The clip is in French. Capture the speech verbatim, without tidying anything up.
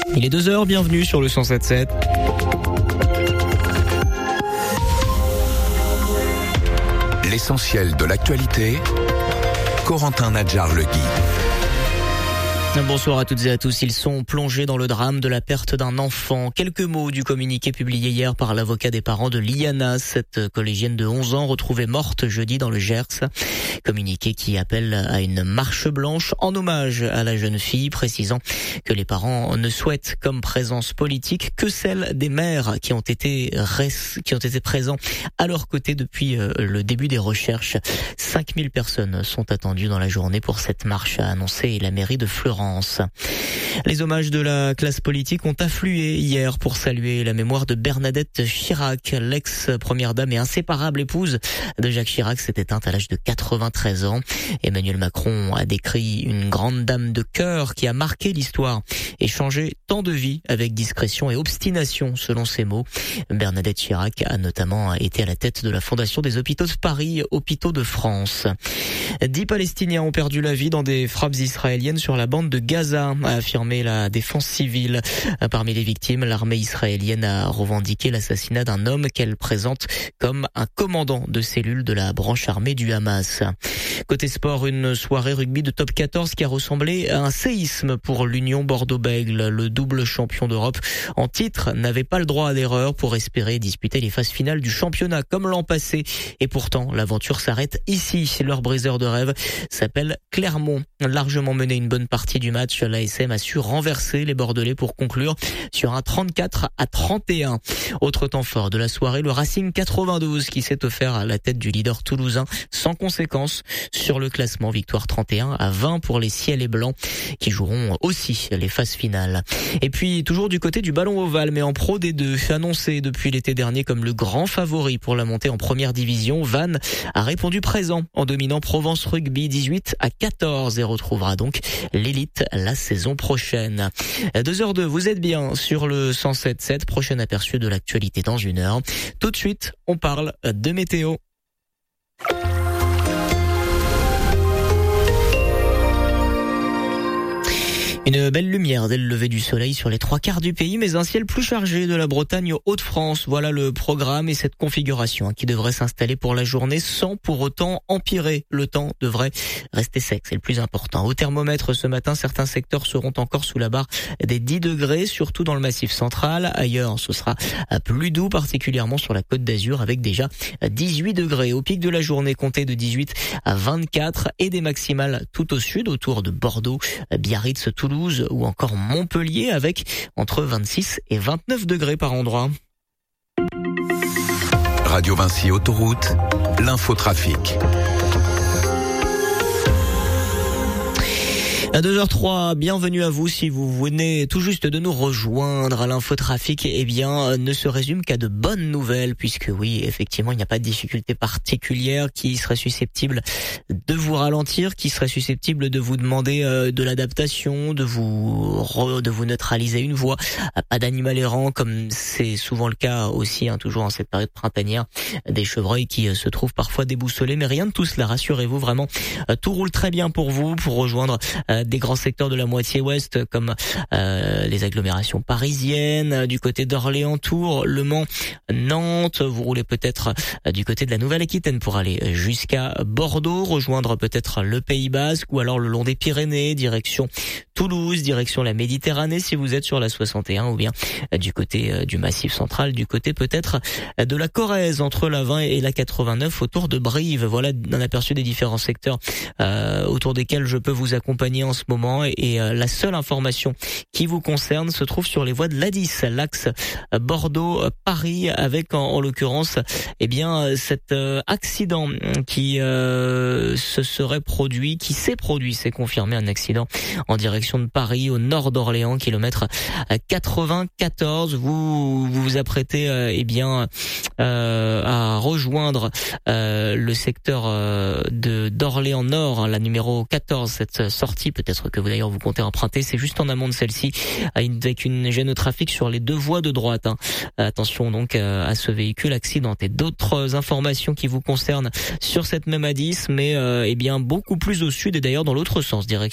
Il est deux heures, bienvenue sur le cent sept sept. L'essentiel de l'actualité, Corentin Nadjar-Legui. Bonsoir à toutes et à tous. Ils sont plongés dans le drame de la perte d'un enfant. Quelques mots du communiqué publié hier par l'avocat des parents de Liana, cette collégienne de onze ans retrouvée morte jeudi dans le Gers. Communiqué qui appelle à une marche blanche en hommage à la jeune fille, précisant que les parents ne souhaitent comme présence politique que celle des mères qui ont été res- qui ont été présents à leur côté depuis le début des recherches. cinq mille personnes sont attendues dans la journée pour cette marche, a annoncé la mairie de Florence. Les hommages de la classe politique ont afflué hier pour saluer la mémoire de Bernadette Chirac, l'ex-première dame et inséparable épouse de Jacques Chirac, s'est éteinte à l'âge de quatre-vingt-treize ans. Emmanuel Macron a décrit une grande dame de cœur qui a marqué l'histoire et changé tant de vies avec discrétion et obstination, selon ses mots. Bernadette Chirac a notamment été à la tête de la Fondation des Hôpitaux de Paris, Hôpitaux de France. Dix Palestiniens ont perdu la vie dans des frappes israéliennes sur la bande de Gaza, a affirmé la défense civile. Parmi les victimes, l'armée israélienne a revendiqué l'assassinat d'un homme qu'elle présente comme un commandant de cellule de la branche armée du Hamas. Côté sport, une soirée rugby de top quatorze qui a ressemblé à un séisme pour l'Union Bordeaux-Bègles. Le double champion d'Europe en titre n'avait pas le droit à l'erreur pour espérer disputer les phases finales du championnat comme l'an passé. Et pourtant, l'aventure s'arrête ici. Leur briseur de rêve s'appelle Clermont. Largement mené une bonne partie du match, l'A S M a su renverser les Bordelais pour conclure sur un trente-quatre à trente et un. Autre temps fort de la soirée, le Racing quatre-vingt-douze qui s'est offert à la tête du leader toulousain sans conséquence sur le classement. Victoire trente et un à vingt pour les Ciels et Blancs qui joueront aussi les phases finales. Et puis toujours du côté du ballon ovale, mais en Pro D deux, annoncé depuis l'été dernier comme le grand favori pour la montée en première division, Vannes a répondu présent en dominant Provence Rugby dix-huit à quatorze et retrouvera donc l'élite la saison prochaine. deux heures deux, vous êtes bien sur le cent sept sept, prochain aperçu de l'actualité dans une heure. Tout de suite, on parle de météo. Une belle lumière dès le lever du soleil sur les trois quarts du pays, mais un ciel plus chargé de la Bretagne aux Hauts-de-France. Voilà le programme et cette configuration qui devrait s'installer pour la journée sans pour autant empirer. Le temps devrait rester sec, c'est le plus important. Au thermomètre ce matin, certains secteurs seront encore sous la barre des dix degrés, surtout dans le Massif central. Ailleurs, ce sera plus doux, particulièrement sur la Côte d'Azur, avec déjà dix-huit degrés. Au pic de la journée, comptez de dix-huit à vingt-quatre et des maximales tout au sud, autour de Bordeaux, Biarritz, Toulouse ou encore Montpellier, avec entre vingt-six et vingt-neuf degrés par endroit. Radio Vinci Autoroute, l'infotrafic. À deux heures trois, bienvenue à vous si vous venez tout juste de nous rejoindre à l'infotrafic. Eh bien, ne se résume qu'à de bonnes nouvelles, puisque oui, effectivement, il n'y a pas de difficulté particulière qui serait susceptible de vous ralentir, qui serait susceptible de vous demander euh, de l'adaptation, de vous re, de vous neutraliser une voie. Pas d'animal errant, comme c'est souvent le cas aussi, hein, toujours en cette période printanière, des chevreuils qui euh, se trouvent parfois déboussolés, mais rien de tout cela, rassurez-vous, vraiment, euh, tout roule très bien pour vous, pour rejoindre euh, des grands secteurs de la moitié ouest comme euh, les agglomérations parisiennes, euh, du côté d'Orléans, Tours, Le Mans, Nantes. Vous roulez peut-être euh, du côté de la Nouvelle-Aquitaine pour aller jusqu'à Bordeaux, rejoindre peut-être le Pays Basque ou alors le long des Pyrénées, direction Toulouse, direction la Méditerranée si vous êtes sur la soixante et un, ou bien euh, du côté euh, du Massif central, du côté peut-être euh, de la Corrèze entre la vingt et la quatre-vingt-neuf autour de Brive. Voilà un aperçu des différents secteurs euh, autour desquels je peux vous accompagner en ce moment, et, et euh, la seule information qui vous concerne se trouve sur les voies de l'A dix, l'axe Bordeaux-Paris, avec en, en l'occurrence eh bien cet euh, accident qui euh, se serait produit, qui s'est produit, c'est confirmé, un accident en direction de Paris au nord d'Orléans, kilomètre quatre-vingt-quatorze. Vous vous, vous apprêtez euh, eh bien euh, à rejoindre euh, le secteur euh, de d'Orléans Nord, hein, la numéro quatorze, cette sortie peut-être que vous d'ailleurs vous comptez emprunter, c'est juste en amont de celle-ci, avec une gêne au trafic sur les deux voies de droite. Hein. Attention donc à ce véhicule accidenté. D'autres informations qui vous concernent sur cette même A dix, mais euh, eh bien beaucoup plus au sud et d'ailleurs dans l'autre sens, direction